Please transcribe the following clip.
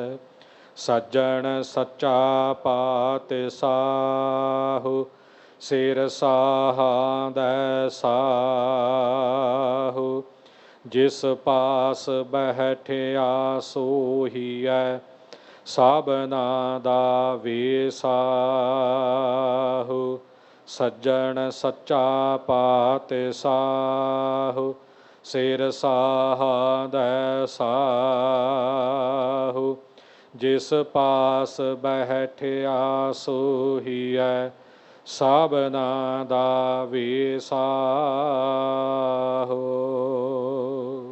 ਸੱਜਣ ਸੱਚਾ ਪਾਤਿ ਸਾਹੁ, ਸਿਰ ਸਾਹਾਦੈ ਸਾਹੁ। ਜਿਸ ਪਾਸ ਬਹਿਠਿਆ ਸੋਹੀਐ, ਸਾਬਨਾ ਦਾ ਵੇਸਾਹੁ। ਸੱਜਣ ਸੱਚਾ ਪਾਤਿ ਸਾਹੁ, ਸਿਰ ਸਾਹਾਦੈ ਸਾਹੁ। ਜਿਸ ਪਾਸ ਬਹਿਠਿਆ ਸੋਹੀਐ, ਸਾਬਨਾ ਦਾ ਵੇਸਾਹੁ।